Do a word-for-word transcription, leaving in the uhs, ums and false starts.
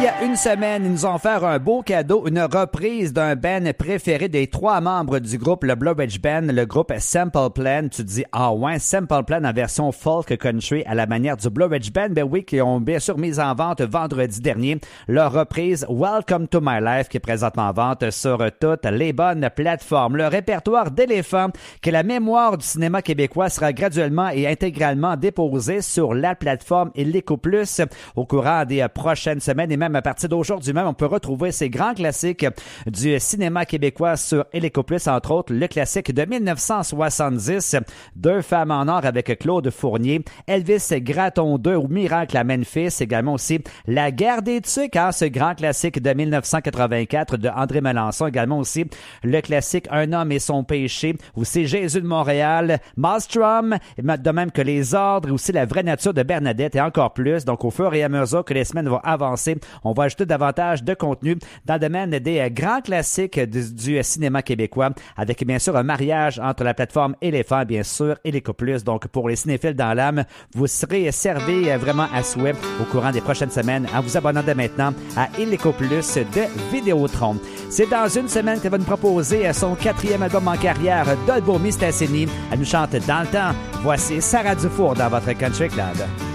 Il y a une semaine, ils nous ont offert un beau cadeau, une reprise d'un band préféré des trois membres du groupe, le Blue Ridge Band, le groupe Simple Plan. Tu te dis, ah ouais, Simple Plan en version folk country à la manière du Blue Ridge Band. Ben oui, qui ont bien sûr mis en vente vendredi dernier leur reprise Welcome to My Life qui est présentement en vente sur toutes les bonnes plateformes. Le répertoire d'éléphants que la mémoire du cinéma québécois sera graduellement et intégralement déposé sur la plateforme Illico Plus au courant des prochaines semaines et même à partir d'aujourd'hui même, on peut retrouver ces grands classiques du cinéma québécois sur Illico Plus, entre autres le classique de dix-neuf cent soixante-dix, Deux femmes en or avec Claude Fournier, Elvis Gratton deux ou Miracle à Memphis, également aussi La guerre des tucs, hein, ce grand classique de dix-neuf cent quatre-vingt-quatre de André Melançon, également aussi le classique Un homme et son péché, aussi Jésus de Montréal, Maelstrom, de même que Les ordres, aussi La vraie nature de Bernadette et encore plus. Donc au fur et à mesure que les semaines vont avancer, on va ajouter davantage de contenu dans le domaine des grands classiques du, du cinéma québécois, avec bien sûr un mariage entre la plateforme Éléphant, bien sûr, et Illico Plus. Donc pour les cinéphiles dans l'âme, vous serez servis vraiment à souhait au courant des prochaines semaines en vous abonnant dès maintenant à Illico Plus de Vidéotron. C'est dans une semaine qu'elle va nous proposer son quatrième album en carrière, Dolbo Mistassini. Elle nous chante Dans le temps. Voici Sarah Dufour dans votre Country Club.